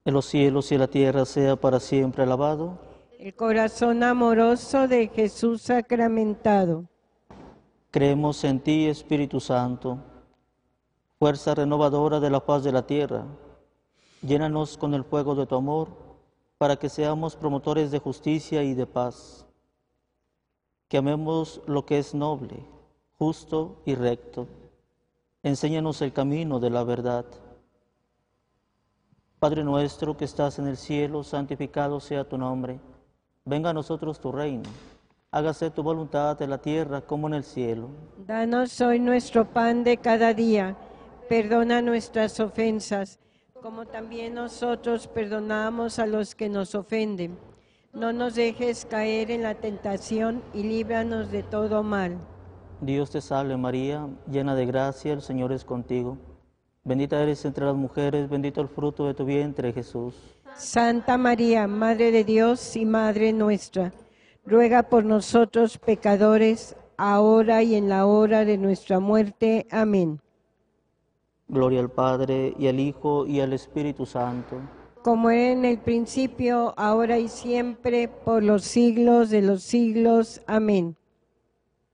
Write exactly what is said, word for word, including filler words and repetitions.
en los cielos y la tierra sea para siempre alabado. El corazón amoroso de Jesús sacramentado. Creemos en ti, Espíritu Santo, fuerza renovadora de la paz de la tierra. Llénanos con el fuego de tu amor, para que seamos promotores de justicia y de paz. Que amemos lo que es noble, justo y recto. Enséñanos el camino de la verdad. Padre nuestro que estás en el cielo, santificado sea tu nombre. Venga a nosotros tu reino. Hágase tu voluntad en la tierra como en el cielo. Danos hoy nuestro pan de cada día. Perdona nuestras ofensas, como también nosotros perdonamos a los que nos ofenden. No nos dejes caer en la tentación y líbranos de todo mal. Dios te salve María, llena de gracia, el Señor es contigo. Bendita eres entre las mujeres, bendito el fruto de tu vientre, Jesús. Santa María, Madre de Dios y Madre nuestra, ruega por nosotros pecadores, ahora y en la hora de nuestra muerte. Amén. Gloria al Padre, y al Hijo, y al Espíritu Santo. Como era en el principio, ahora y siempre, por los siglos de los siglos. Amén.